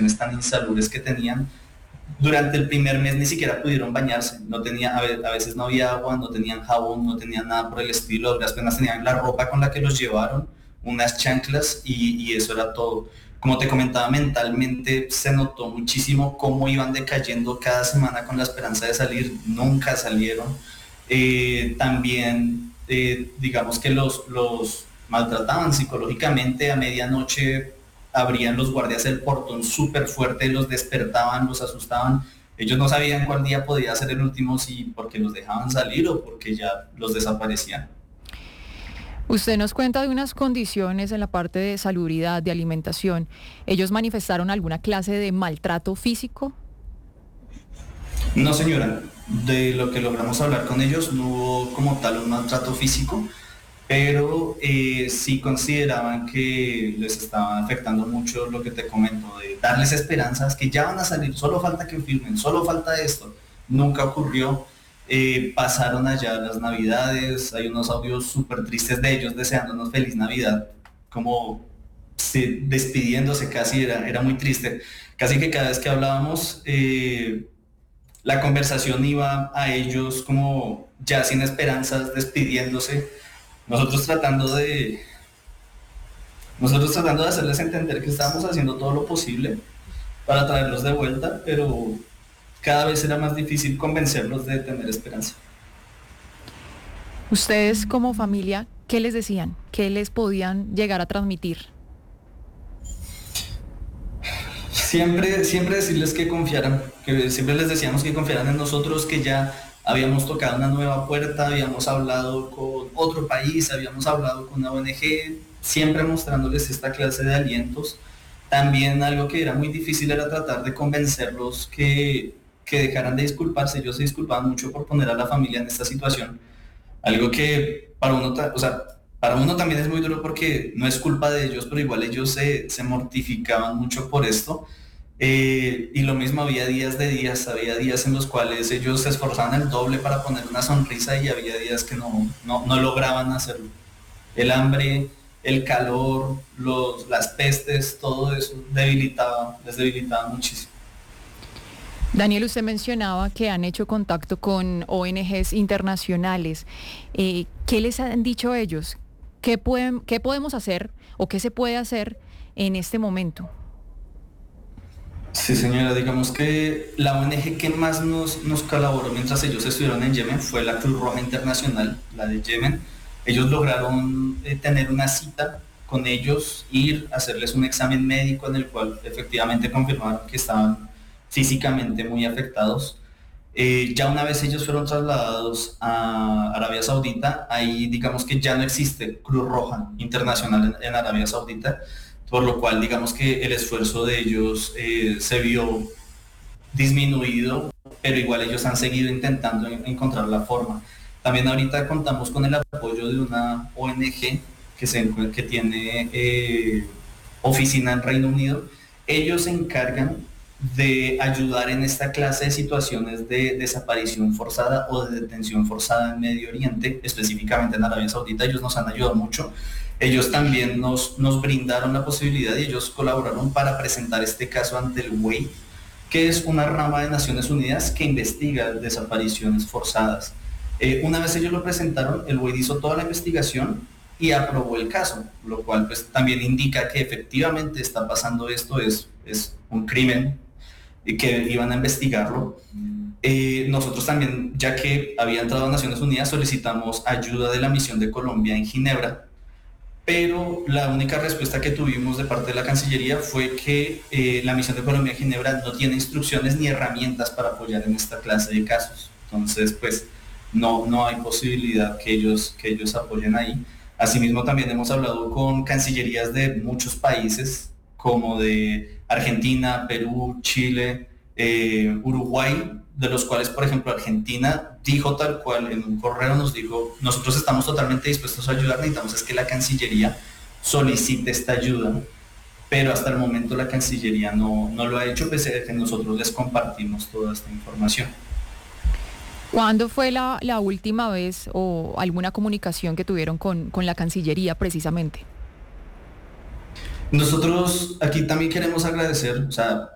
condiciones tan insalubres que tenían. Durante el primer mes ni siquiera pudieron bañarse, no tenía, a veces no había agua, no tenían jabón, no tenían nada por el estilo, apenas tenían la ropa con la que los llevaron, unas chanclas y eso era todo. Como te comentaba, mentalmente se notó muchísimo cómo iban decayendo cada semana con la esperanza de salir, nunca salieron. También, digamos que los maltrataban psicológicamente. A medianoche abrían los guardias el portón súper fuerte, los despertaban, los asustaban. Ellos no sabían cuál día podía ser el último, si porque los dejaban salir o porque ya los desaparecían. Usted nos cuenta de unas condiciones en la parte de salubridad, de alimentación. ¿Ellos manifestaron alguna clase de maltrato físico? No, señora, de lo que logramos hablar con ellos no hubo como tal un maltrato físico, pero sí consideraban que les estaba afectando mucho lo que te comento, de darles esperanzas que ya van a salir, solo falta que firmen, solo falta esto. Nunca ocurrió. Pasaron allá las navidades, hay unos audios súper tristes de ellos deseándonos feliz Navidad, como despidiéndose casi, era muy triste. Casi que cada vez que hablábamos, la conversación iba a ellos como ya sin esperanzas, despidiéndose. Nosotros tratando de, nosotros tratando de hacerles entender que estábamos haciendo todo lo posible para traerlos de vuelta, pero cada vez era más difícil convencerlos de tener esperanza. Ustedes como familia, ¿qué les decían? ¿Qué les podían llegar a transmitir? Siempre decirles que confiaran, que siempre les decíamos que confiaran en nosotros, que ya habíamos tocado una nueva puerta, habíamos hablado con otro país, habíamos hablado con una ONG, siempre mostrándoles esta clase de alientos. También algo que era muy difícil era tratar de convencerlos que dejaran de disculparse. Ellos se disculpaban mucho por poner a la familia en esta situación. Algo que para uno, o sea, para uno también es muy duro porque no es culpa de ellos, pero igual ellos se mortificaban mucho por esto. Y lo mismo, había días en los cuales ellos se esforzaban el doble para poner una sonrisa y había días que no lograban hacerlo. El hambre, el calor, las pestes, todo eso les debilitaba muchísimo. Daniel, usted mencionaba que han hecho contacto con ONGs internacionales. ¿Qué les han dicho ellos? ¿Qué podemos hacer o qué se puede hacer en este momento? Sí, señora, digamos que la ONG que más nos colaboró mientras ellos estuvieron en Yemen fue la Cruz Roja Internacional, la de Yemen. Ellos lograron tener una cita con ellos, ir a hacerles un examen médico en el cual efectivamente confirmaron que estaban físicamente muy afectados. Ya una vez ellos fueron trasladados a Arabia Saudita, ahí digamos que ya no existe Cruz Roja Internacional en Arabia Saudita, por lo cual digamos que el esfuerzo de ellos se vio disminuido, pero igual ellos han seguido intentando encontrar la forma. También ahorita contamos con el apoyo de una ONG que tiene oficina en Reino Unido. Ellos se encargan de ayudar en esta clase de situaciones de desaparición forzada o de detención forzada en Medio Oriente, específicamente en Arabia Saudita. Ellos nos han ayudado mucho. Ellos también nos brindaron la posibilidad y ellos colaboraron para presentar este caso ante el WEI, que es una rama de Naciones Unidas que investiga desapariciones forzadas. Una vez ellos lo presentaron, el WEI hizo toda la investigación y aprobó el caso, lo cual pues también indica que efectivamente está pasando esto, es un crimen y que iban a investigarlo. Nosotros también, ya que había entrado a Naciones Unidas, solicitamos ayuda de la misión de Colombia en Ginebra, pero la única respuesta que tuvimos de parte de la Cancillería fue que la misión de Colombia en Ginebra no tiene instrucciones ni herramientas para apoyar en esta clase de casos. Entonces, pues no hay posibilidad que ellos apoyen ahí. Asimismo, también hemos hablado con cancillerías de muchos países, como de Argentina, Perú, Chile, Uruguay, de los cuales, por ejemplo, Argentina dijo tal cual en un correo, nos dijo, nosotros estamos totalmente dispuestos a ayudar, necesitamos es que la Cancillería solicite esta ayuda, pero hasta el momento la Cancillería no lo ha hecho, pese a que nosotros les compartimos toda esta información. ¿Cuándo fue la última vez o alguna comunicación que tuvieron con la Cancillería precisamente? Nosotros aquí también queremos agradecer, o sea,